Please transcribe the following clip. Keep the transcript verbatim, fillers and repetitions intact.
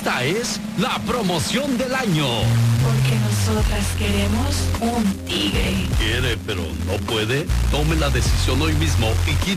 Esta es la promoción del año. Porque nosotras queremos un tigre. Quiere, pero no puede. Tome la decisión hoy mismo y quite